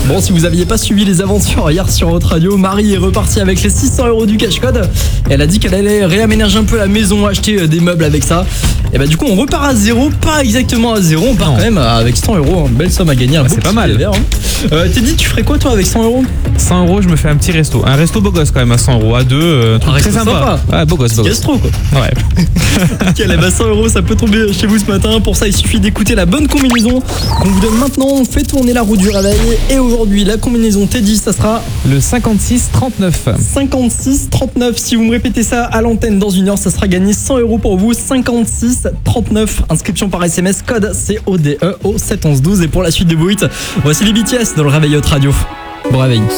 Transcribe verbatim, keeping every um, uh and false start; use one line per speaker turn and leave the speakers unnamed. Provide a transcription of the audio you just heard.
Bon, si vous aviez pas suivi les aventures hier sur votre radio, Marie est repartie avec les six cents euros du cash code. Elle a dit qu'elle allait réaménager un peu la maison, acheter des meubles avec ça. Et bah du coup on repart à zéro, pas exactement à zéro, on part
Non.
quand même avec cent euros, une belle somme à gagner. Un
Ouais,
beau
c'est pas
petit
mal.
verre, hein. Euh, t'es dit, tu ferais quoi toi avec cent euros?
cent euros, je me fais un petit resto. Un resto beau gosse quand même à cent euros. À deux, euh, truc
Un
très
resto
sympa.
sympa.
Ouais, beau gosse, beau gosse.
Gastro quoi.
Ouais.
Nickel, eh ben cent euros, ça peut tomber chez vous ce matin. Pour ça, il suffit d'écouter la bonne combinaison qu'on vous donne maintenant. On fait tourner la roue du réveil. Et aujourd'hui, la combinaison Teddy, ça sera
Le cinquante-six trente-neuf.
cinquante-six trente-neuf. Si vous me répétez ça à l'antenne dans une heure, ça sera gagné cent euros pour vous. cinquante-six trente-neuf. Inscription par S M S, code C O D E au sept onze douze. Et pour la suite de Bouyt, voici les B T S dans le réveil Hot Radio. Bon réveil.